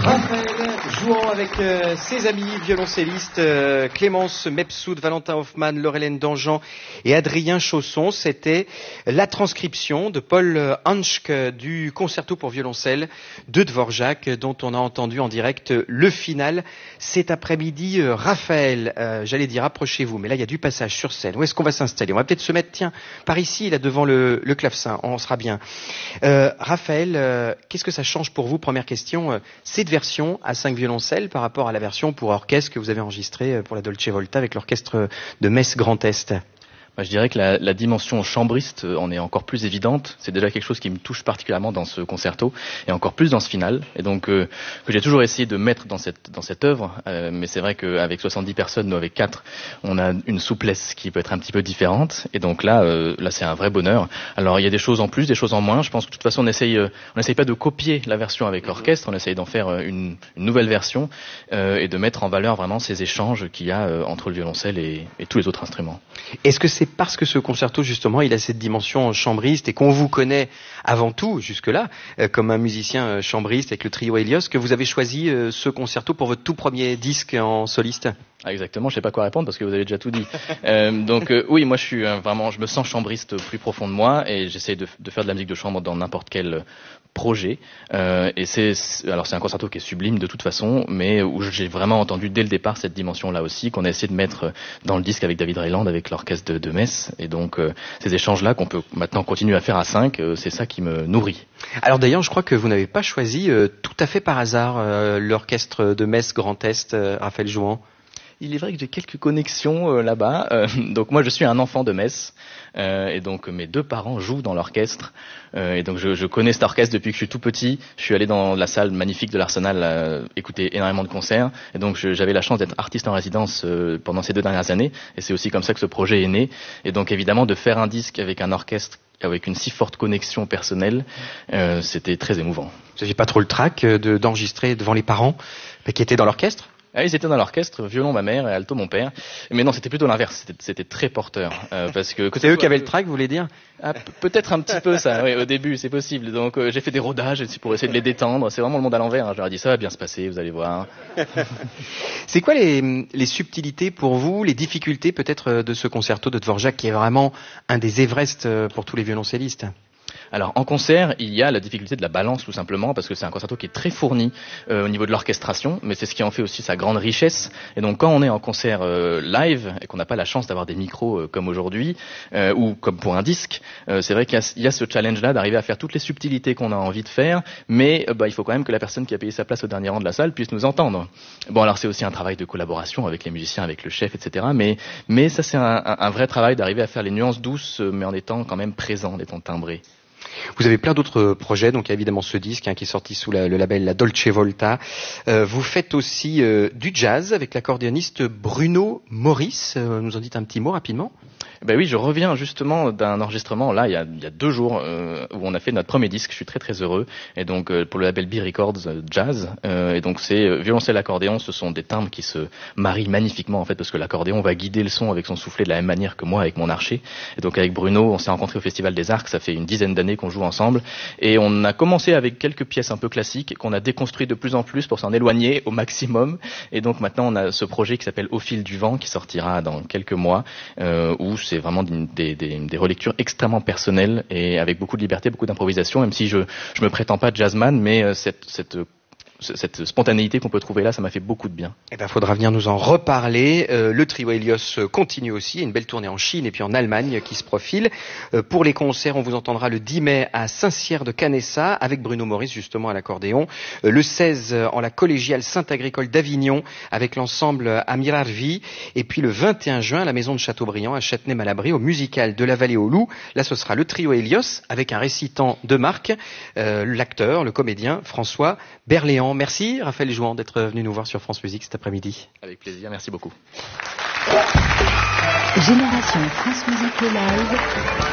Raphaël jouant avec ses amis violoncellistes Clémence Mepsoud, Valentin Hoffmann, Laurelène Dangean et Adrien Chausson. C'était la transcription de Paul Hanschk du concerto pour violoncelle de Dvorak, dont on a entendu en direct le final cet après-midi. Raphaël, j'allais dire approchez-vous, mais là il y a du passage sur scène. Où est-ce qu'on va s'installer? On va peut-être se mettre, tiens, par ici, là devant le clavecin, on sera bien. Raphaël, qu'est-ce que ça change pour vous? Première question, cette version à 5 violoncelles par rapport à la version pour orchestre que vous avez enregistrée pour la Dolce Volta avec l'orchestre de Metz Grand Est. Je dirais que la dimension chambriste en est encore plus évidente. C'est déjà quelque chose qui me touche particulièrement dans ce concerto et encore plus dans ce final. Et donc que j'ai toujours essayé de mettre dans cette œuvre. Mais c'est vrai qu'avec 70 personnes, nous avec 4, on a une souplesse qui peut être un petit peu différente. Et donc là c'est un vrai bonheur. Alors il y a des choses en plus, des choses en moins. Je pense que de toute façon on essaye pas de copier la version avec l'orchestre. On essaye d'en faire une nouvelle version et de mettre en valeur vraiment ces échanges qu'il y a entre le violoncelle et tous les autres instruments. Est-ce que c'est parce que ce concerto, justement, il a cette dimension chambriste et qu'on vous connaît avant tout, jusque-là, comme un musicien chambriste avec le trio Hélios, que vous avez choisi ce concerto pour votre tout premier disque en soliste? Exactement, je sais pas quoi répondre parce que vous avez déjà tout dit. Oui, moi je suis vraiment, je me sens chambriste plus profond de moi et j'essaie de faire de la musique de chambre dans n'importe quel projet. Et c'est un concerto qui est sublime de toute façon, mais où j'ai vraiment entendu dès le départ cette dimension-là aussi qu'on a essayé de mettre dans le disque avec David Reiland, avec l'orchestre de Metz. Et donc ces échanges-là qu'on peut maintenant continuer à faire à 5, c'est ça qui me nourrit. Alors d'ailleurs, je crois que vous n'avez pas choisi tout à fait par hasard l'orchestre de Metz Grand Est, Raphaël Jouan. Il est vrai que j'ai quelques connexions là-bas. Donc moi je suis un enfant de Metz et donc mes 2 parents jouent dans l'orchestre et donc je connais cet orchestre depuis que je suis tout petit. Je suis allé dans la salle magnifique de l'Arsenal écouter énormément de concerts et donc j'avais la chance d'être artiste en résidence pendant ces 2 dernières années et c'est aussi comme ça que ce projet est né. Et donc évidemment de faire un disque avec un orchestre avec une si forte connexion personnelle, c'était très émouvant. Vous n'aviez pas trop le trac d'enregistrer devant les parents qui étaient dans l'orchestre? Ah, ils étaient dans l'orchestre, violon ma mère et alto mon père. Mais non, c'était plutôt l'inverse, c'était très porteur. Parce que c'est eux qui avaient le trac, vous voulez dire? Peut-être un petit peu ça, oui, au début, c'est possible. Donc j'ai fait des rodages pour essayer de les détendre. C'est vraiment le monde à l'envers. Je leur ai dit ça va bien se passer, vous allez voir. C'est quoi les subtilités pour vous, les difficultés peut-être de ce concerto de Dvorak qui est vraiment un des Everest pour tous les violoncellistes? Alors en concert, il y a la difficulté de la balance tout simplement parce que c'est un concerto qui est très fourni au niveau de l'orchestration, mais c'est ce qui en fait aussi sa grande richesse. Et donc quand on est en concert live et qu'on n'a pas la chance d'avoir des micros comme aujourd'hui ou comme pour un disque, c'est vrai qu'il y a ce challenge-là d'arriver à faire toutes les subtilités qu'on a envie de faire, mais il faut quand même que la personne qui a payé sa place au dernier rang de la salle puisse nous entendre. Bon alors c'est aussi un travail de collaboration avec les musiciens, avec le chef, etc. Mais ça c'est un vrai travail d'arriver à faire les nuances douces, mais en étant quand même présent, en étant timbré. Vous avez plein d'autres projets, donc il y a évidemment ce disque qui est sorti sous le label La Dolce Volta. Vous faites aussi du jazz avec l'accordéoniste Bruno Maurice. Nous en dites un petit mot rapidement? Ben oui, je reviens justement d'un enregistrement là il y a 2 jours où on a fait notre premier disque. Je suis très très heureux et donc pour le label B Records Jazz et donc c'est violoncelle accordéon, ce sont des timbres qui se marient magnifiquement en fait parce que l'accordéon va guider le son avec son soufflet de la même manière que moi avec mon archet. Et donc avec Bruno, on s'est rencontrés au Festival des Arcs, ça fait une 10aine d'années qu'on joue ensemble et on a commencé avec quelques pièces un peu classiques qu'on a déconstruit de plus en plus pour s'en éloigner au maximum. Et donc maintenant on a ce projet qui s'appelle Au fil du vent qui sortira dans quelques mois où c'est vraiment des relectures extrêmement personnelles et avec beaucoup de liberté, beaucoup d'improvisation, même si je me prétends pas jazzman, mais cette spontanéité qu'on peut trouver là, ça m'a fait beaucoup de bien. Eh ben, faudra venir nous en reparler. Le trio Hélios continue aussi. Il y a une belle tournée en Chine et puis en Allemagne qui se profile. Pour les concerts, on vous entendra le 10 mai à Saint-Cyr de Canessa avec Bruno Maurice justement à l'accordéon. Le 16 en la collégiale Saint-Agricole d'Avignon avec l'ensemble Amirarvi. Et puis le 21 juin à la maison de Châteaubriand à Châtenay-Malabry au musical de la Vallée aux Loups. Là, ce sera le trio Hélios avec un récitant de marque, l'acteur, le comédien François Berléand. Merci Raphaël Jouan d'être venu nous voir sur France Musique cet après-midi. Avec plaisir, merci beaucoup. Génération France Musique Live.